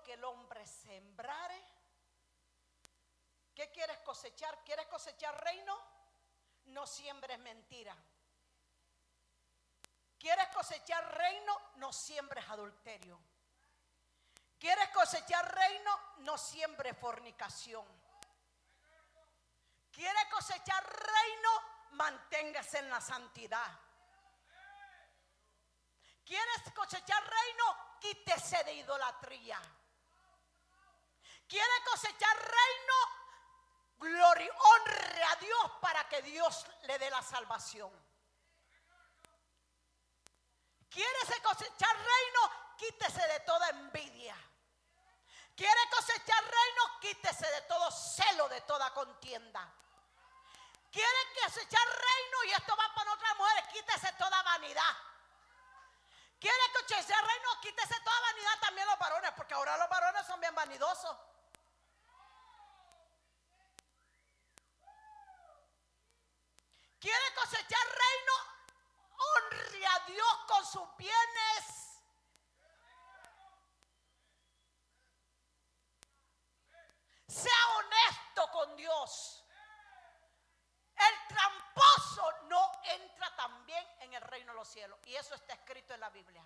que el hombre sembrare. ¿Qué quieres cosechar? ¿Quieres cosechar reino? No siembres mentira. ¿Quieres cosechar reino? No siembres adulterio. ¿Quieres cosechar reino? No siembres fornicación. ¿Quieres cosechar reino? Manténgase en la santidad. ¿Quieres cosechar reino? Quítese de idolatría. ¿Quiere cosechar reino? Honre a Dios para que Dios le dé la salvación. ¿Quiere cosechar reino? Quítese de toda envidia. ¿Quiere cosechar reino? Quítese de todo celo, de toda contienda. ¿Quiere cosechar reino? Y esto va para otras mujeres. Quítese toda vanidad. ¿Quiere cosechar reino? Quítese toda vanidad también los varones, porque ahora los varones son bien vanidosos. ¿Quiere cosechar reino? Honre a Dios con sus bienes. Sea honesto con Dios. El tramposo no entra también en el reino de los cielos. Y eso está escrito en la Biblia.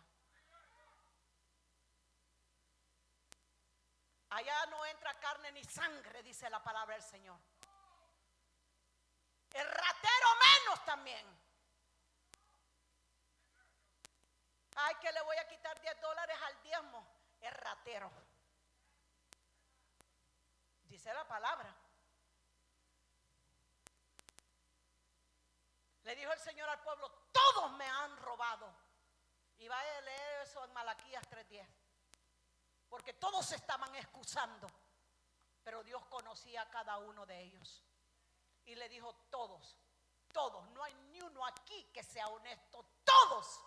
Allá no entra carne ni sangre, dice la palabra del Señor. El ratero menos también. Ay, que le voy a quitar $10 al diezmo. El ratero. Dice la palabra. Le dijo el Señor al pueblo: todos me han robado. Y vaya a leer eso en Malaquías 3:10. Porque todos se estaban excusando, pero Dios conocía a cada uno de ellos. Y le dijo: todos, todos, no hay ni uno aquí que sea honesto, todos.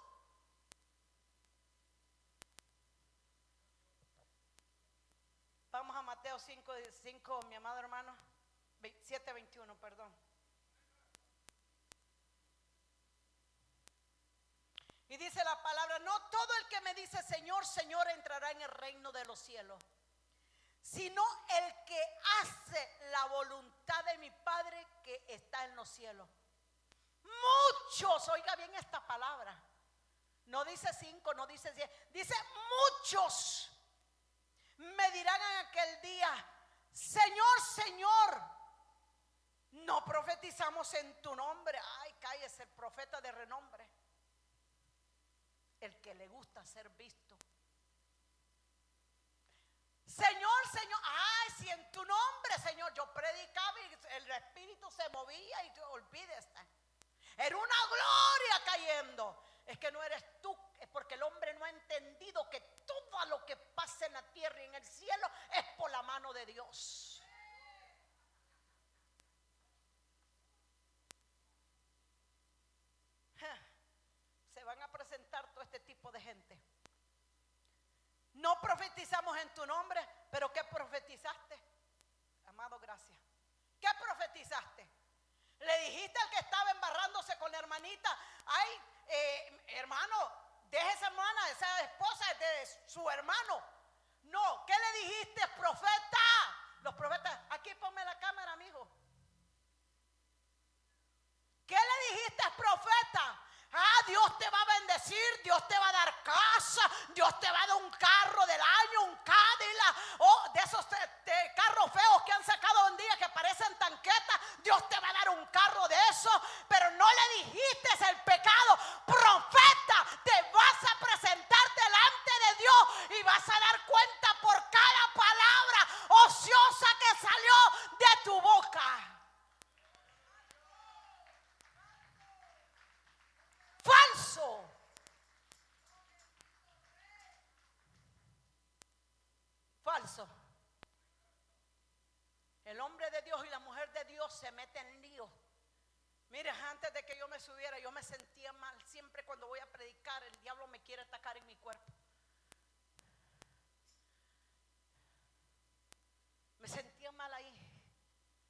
Vamos a Mateo 5, mi amado hermano, 7:21, perdón. Y dice la palabra: no todo el que me dice Señor, Señor entrará en el reino de los cielos, sino el que hace la voluntad de mi Padre que está en los cielos. Muchos, oiga bien esta palabra, no dice 5, no dice 10, dice muchos me dirán en aquel día: Señor, Señor, no profetizamos en tu nombre. Ay, cállese, el profeta de renombre, el que le gusta ser visto. Señor, Señor, ay, si en tu nombre, Señor, yo predicaba y el espíritu se movía y olvídese. Era una gloria cayendo. Es que no eres tú, es porque el hombre no ha entendido que todo lo que pasa en la tierra y en el cielo es por la mano de Dios. Se van a presentar todo este tipo de gente. No profetizamos en tu nombre, pero ¿qué profetizaste? Amado, gracias. ¿Qué profetizaste? Le dijiste al que estaba embarrándose con la hermanita: ay, hermano, deje esa hermana, esa esposa de su hermano. No, ¿qué le dijiste, profeta? Los profetas, aquí ponme la cámara, amigo. ¿Qué le dijiste, profeta? Ah, Dios te va a bendecir, Dios te va a dar casa, Dios te va a dar un carro del año, un Cadillac, o de esos carros feos que han sacado un día que parecen tanquetas. Dios te va a dar un carro de eso, pero no le dijiste el pecado. Profeta, te vas a presentar delante de Dios y vas a dar cuenta por cada palabra ociosa que salió de tu boca. Falso. Falso. El hombre de Dios y la mujer de Dios se meten en lío. Mire, antes de que yo me subiera, yo me sentía mal. Siempre cuando voy a predicar, el diablo me quiere atacar en mi cuerpo. Me sentía mal ahí.